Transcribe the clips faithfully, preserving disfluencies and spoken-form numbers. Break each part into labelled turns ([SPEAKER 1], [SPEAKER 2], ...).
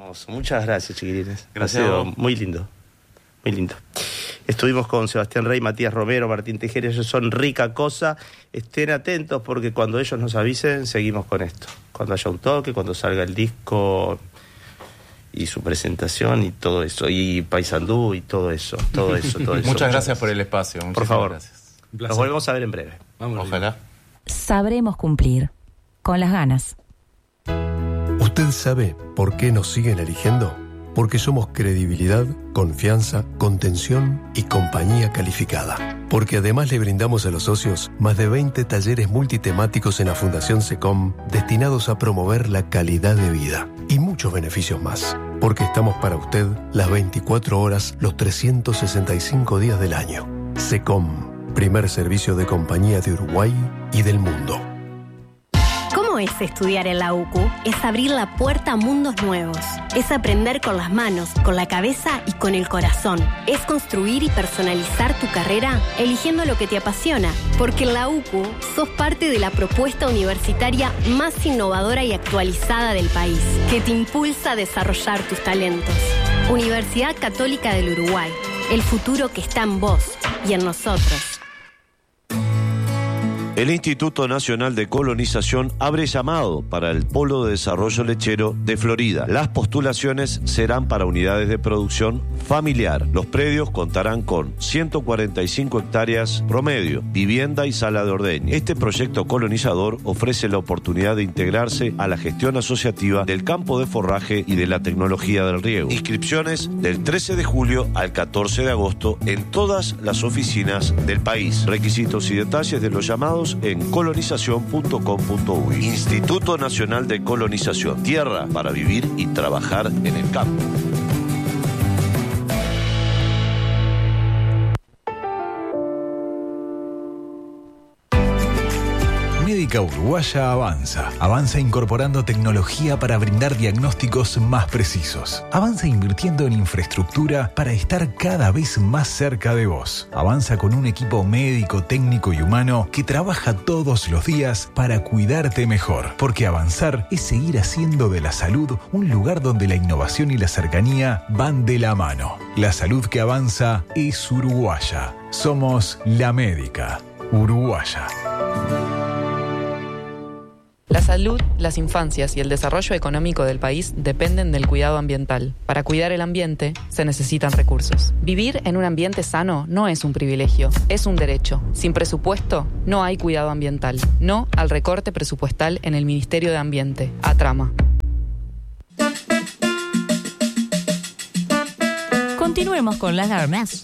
[SPEAKER 1] Hermoso. Muchas gracias, chiquilines.
[SPEAKER 2] Gracias.
[SPEAKER 1] Ha sido muy lindo. Muy lindo. Estuvimos con Sebastián Rey, Matías Romero, Martín Tejera. Ellos son rica cosa. Estén atentos porque cuando ellos nos avisen, seguimos con esto. Cuando haya un toque, cuando salga el disco y su presentación y todo eso. Y Paysandú y todo eso. Todo eso, todo eso.
[SPEAKER 2] Muchas gracias por el espacio.
[SPEAKER 1] Por favor.
[SPEAKER 2] Gracias.
[SPEAKER 1] Nos volvemos a ver en breve.
[SPEAKER 2] Vámonos. Ojalá.
[SPEAKER 3] Sabremos cumplir. Con las ganas.
[SPEAKER 4] ¿Usted sabe por qué nos siguen eligiendo? Porque somos credibilidad, confianza, contención y compañía calificada. Porque además le brindamos a los socios más de veinte talleres multitemáticos en la Fundación SECOM destinados a promover la calidad de vida y muchos beneficios más. Porque estamos para usted las veinticuatro horas, los trescientos sesenta y cinco días del año. SECOM, primer servicio de compañía de Uruguay y del mundo.
[SPEAKER 5] ¿Cómo es estudiar en la U C U? Es abrir la puerta a mundos nuevos. Es aprender con las manos, con la cabeza y con el corazón. Es construir y personalizar tu carrera eligiendo lo que te apasiona. Porque en la U C U sos parte de la propuesta universitaria más innovadora y actualizada del país, que te impulsa a desarrollar tus talentos. Universidad Católica del Uruguay. El futuro que está en vos y en nosotros.
[SPEAKER 6] El Instituto Nacional de Colonización abre llamado para el Polo de Desarrollo Lechero de Florida. Las postulaciones serán para unidades de producción familiar. Los predios contarán con ciento cuarenta y cinco hectáreas promedio, vivienda y sala de ordeño. Este proyecto colonizador ofrece la oportunidad de integrarse a la gestión asociativa del campo de forraje y de la tecnología del riego. Inscripciones del trece de julio al catorce de agosto en todas las oficinas del país. Requisitos y detalles de los llamados en colonización punto com punto uy. Instituto Nacional de Colonización. Tierra para vivir y trabajar en el campo.
[SPEAKER 7] Médica Uruguaya avanza. Avanza incorporando tecnología para brindar diagnósticos más precisos. Avanza invirtiendo en infraestructura para estar cada vez más cerca de vos. Avanza con un equipo médico, técnico y humano que trabaja todos los días para cuidarte mejor. Porque avanzar es seguir haciendo de la salud un lugar donde la innovación y la cercanía van de la mano. La salud que avanza es uruguaya. Somos la Médica Uruguaya.
[SPEAKER 8] La salud, las infancias y el desarrollo económico del país dependen del cuidado ambiental. Para cuidar el ambiente, se necesitan recursos. Vivir en un ambiente sano no es un privilegio, es un derecho. Sin presupuesto, no hay cuidado ambiental. No al recorte presupuestal en el Ministerio de Ambiente. Atrama.
[SPEAKER 3] Continuemos con las ganas.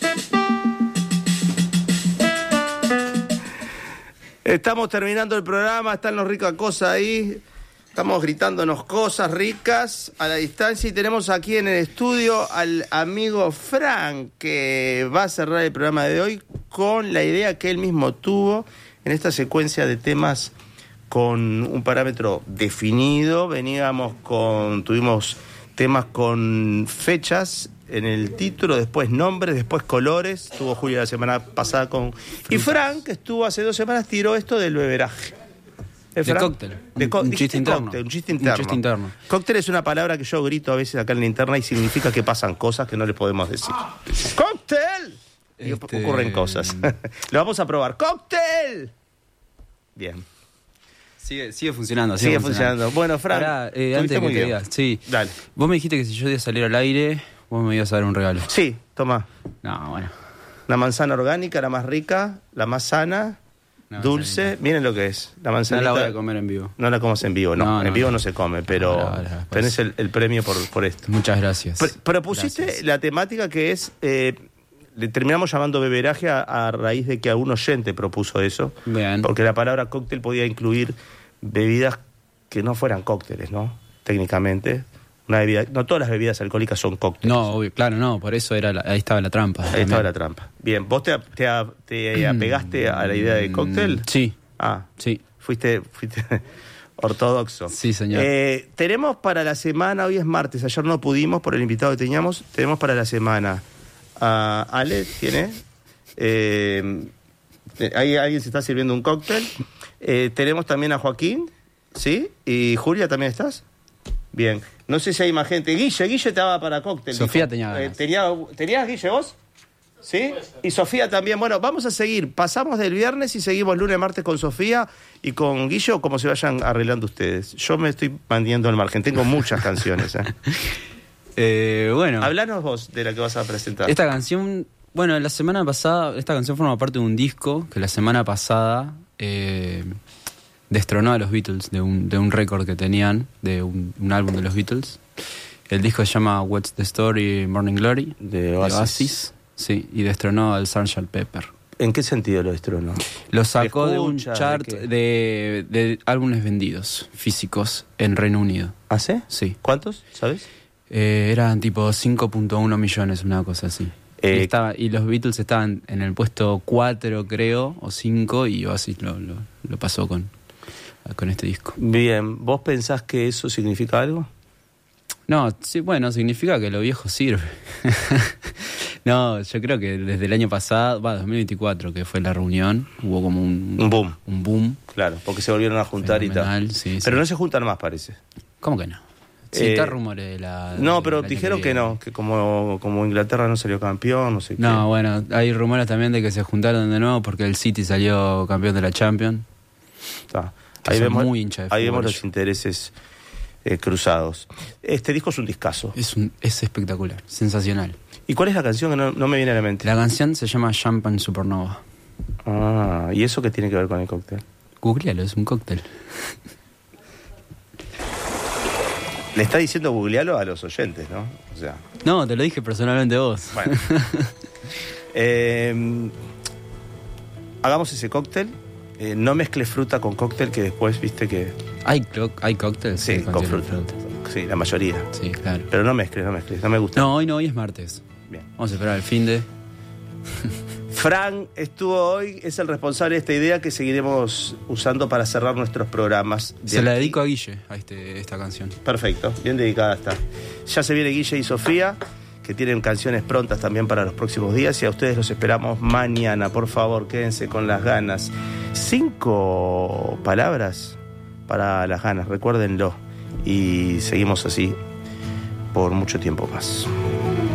[SPEAKER 1] Estamos terminando el programa, están los ricas cosas ahí, estamos gritándonos cosas ricas a la distancia y tenemos aquí en el estudio al amigo Frank que va a cerrar el programa de hoy con la idea que él mismo tuvo en esta secuencia de temas con un parámetro definido. Veníamos con, tuvimos temas con fechas en el título, después nombres, después colores. Estuvo Julia la semana pasada con... Y Frank, que estuvo hace dos semanas, tiró esto del beberaje.
[SPEAKER 9] ¿Eh, de cóctel.
[SPEAKER 1] De co-
[SPEAKER 9] un, chiste interno.
[SPEAKER 1] Cóctel, un chiste interno.
[SPEAKER 9] Un chiste interno.
[SPEAKER 1] Cóctel es una palabra que yo grito a veces acá en la interna y significa que pasan cosas que no le podemos decir. ¡Cóctel! Y este... ocurren cosas. Lo vamos a probar. ¡Cóctel! Bien.
[SPEAKER 9] Sigue, sigue funcionando. Sigue,
[SPEAKER 1] sigue funcionando. funcionando. Bueno, Frank,
[SPEAKER 9] Ahora, eh, antes de que te digas, sí.
[SPEAKER 1] Dale.
[SPEAKER 9] Vos me dijiste que si yo iba a salir al aire, vos me ibas a dar un regalo.
[SPEAKER 1] Sí, toma.
[SPEAKER 9] No, bueno.
[SPEAKER 1] La manzana orgánica, la más rica, la más sana, no, dulce. Miren lo que es. La manzanita.
[SPEAKER 9] No la voy a comer en vivo.
[SPEAKER 1] No la comas en vivo, no. no en no, vivo no. no se come, pero
[SPEAKER 9] no, no, no,
[SPEAKER 1] tenés el, el premio por, por esto.
[SPEAKER 9] Muchas gracias.
[SPEAKER 1] Pero, pero pusiste gracias. La temática que es... Eh, le terminamos llamando beberaje a, a raíz de que algún oyente propuso eso.
[SPEAKER 9] Bien.
[SPEAKER 1] Porque la palabra cóctel podía incluir bebidas que no fueran cócteles, ¿no? Técnicamente. Una bebida, no todas las bebidas alcohólicas son cócteles.
[SPEAKER 9] No, obvio, claro, no, por eso era la, ahí estaba la trampa.
[SPEAKER 1] Ahí
[SPEAKER 9] también.
[SPEAKER 1] estaba la trampa. Bien, ¿vos te, te, te apegaste a la idea de cóctel?
[SPEAKER 9] Sí.
[SPEAKER 1] Ah,
[SPEAKER 9] sí.
[SPEAKER 1] Fuiste, fuiste ortodoxo.
[SPEAKER 9] Sí, señor.
[SPEAKER 1] Eh, tenemos para la semana, hoy es martes, ayer no pudimos por el invitado que teníamos, tenemos para la semana a Ale, ¿tiene? Eh, ahí alguien se está sirviendo un cóctel. Eh, tenemos también a Joaquín, ¿sí? ¿Y Julia también estás? Bien. No sé si hay más gente. Guille, Guille estaba para cóctel.
[SPEAKER 9] Sofía
[SPEAKER 1] dijo.
[SPEAKER 9] tenía ganas.
[SPEAKER 1] Eh, tenía, ¿Tenías, Guille, vos? ¿Sí? Y Sofía también. Bueno, vamos a seguir. Pasamos del viernes y seguimos lunes, martes con Sofía y con Guillo, como se vayan arreglando ustedes. Yo me estoy manteniendo al margen. Tengo muchas canciones. ¿eh?
[SPEAKER 9] Eh, bueno,
[SPEAKER 1] Hablanos vos de la que vas a presentar.
[SPEAKER 9] esta canción, bueno, la semana pasada, esta canción forma parte de un disco que la semana pasada eh, destronó a los Beatles de un, de un récord que tenían, de un, un álbum de los Beatles. El disco se llama What's the Story, Morning Glory,
[SPEAKER 1] De Oasis.
[SPEAKER 9] Sí, y destronó al sergeant Pepper.
[SPEAKER 1] ¿En qué sentido lo destronó?
[SPEAKER 9] Lo sacó de un
[SPEAKER 1] escucha,
[SPEAKER 9] chart
[SPEAKER 1] de qué?
[SPEAKER 9] de, de álbumes vendidos físicos en Reino Unido.
[SPEAKER 1] ¿Ah, sí?
[SPEAKER 9] Sí.
[SPEAKER 1] ¿Cuántos? ¿Sabes?
[SPEAKER 9] Eh, eran tipo cinco punto uno millones, una cosa así.
[SPEAKER 1] Eh,
[SPEAKER 9] y, estaba, y los Beatles estaban en el puesto cuatro, creo, o cinco, y Oasis lo, lo, lo pasó con, con este disco.
[SPEAKER 1] Bien. ¿Vos pensás que eso significa algo?
[SPEAKER 9] No, sí, bueno, significa que lo viejo sirve. No, yo creo que desde el año pasado, va, dos mil veinticuatro, que fue la reunión, hubo como un,
[SPEAKER 1] Un boom.
[SPEAKER 9] un boom.
[SPEAKER 1] Claro, porque se volvieron a juntar y
[SPEAKER 9] Fenomenal,
[SPEAKER 1] tal.
[SPEAKER 9] sí,
[SPEAKER 1] Pero
[SPEAKER 9] sí.
[SPEAKER 1] no se juntan más, parece.
[SPEAKER 9] ¿Cómo que no? Sí,
[SPEAKER 1] Eh,
[SPEAKER 9] está rumores de la...
[SPEAKER 1] No,
[SPEAKER 9] de-
[SPEAKER 1] pero
[SPEAKER 9] del año
[SPEAKER 1] dijeron que
[SPEAKER 9] viene.
[SPEAKER 1] no, que como, como Inglaterra no salió campeón, no sé qué.
[SPEAKER 9] No, bueno, hay rumores también de que se juntaron de nuevo porque el City salió campeón de la Champions.
[SPEAKER 1] Está.
[SPEAKER 9] Que
[SPEAKER 1] Ahí
[SPEAKER 9] son
[SPEAKER 1] vemos,
[SPEAKER 9] muy hincha de
[SPEAKER 1] ahí
[SPEAKER 9] fútbol
[SPEAKER 1] vemos los
[SPEAKER 9] ellos.
[SPEAKER 1] intereses eh, cruzados. Este disco es un discazo.
[SPEAKER 9] Es, un, es espectacular, sensacional.
[SPEAKER 1] ¿Y cuál es la canción que no, no me viene a la mente?
[SPEAKER 9] La canción se llama Champagne Supernova.
[SPEAKER 1] Ah, ¿y eso qué tiene que ver con el cóctel?
[SPEAKER 9] Googlealo, es un cóctel.
[SPEAKER 1] Le está diciendo googlealo a los oyentes, ¿no? O sea,
[SPEAKER 9] No, te lo dije personalmente vos.
[SPEAKER 1] bueno. eh, hagamos ese cóctel. Eh, no mezcle fruta con cóctel, que después, viste que...
[SPEAKER 9] ¿Hay, clo- hay cócteles?
[SPEAKER 1] Sí,
[SPEAKER 9] que
[SPEAKER 1] con
[SPEAKER 9] contienen
[SPEAKER 1] fruta. Sí, la mayoría.
[SPEAKER 9] Sí, claro.
[SPEAKER 1] Pero no mezcles, no mezcles, no me gusta.
[SPEAKER 9] No, hoy no, hoy es martes.
[SPEAKER 1] Bien.
[SPEAKER 9] Vamos a esperar el fin de...
[SPEAKER 1] Fran estuvo hoy, es el responsable de esta idea que seguiremos usando para cerrar nuestros programas. de
[SPEAKER 9] Se la
[SPEAKER 1] aquí.
[SPEAKER 9] dedico a Guille, a este, esta canción.
[SPEAKER 1] Perfecto, bien dedicada está. Ya se viene Guille y Sofía, que tienen canciones prontas también para los próximos días, y a ustedes los esperamos mañana. Por favor, quédense con las ganas. Cinco palabras para las ganas, recuérdenlo. Y seguimos así por mucho tiempo más.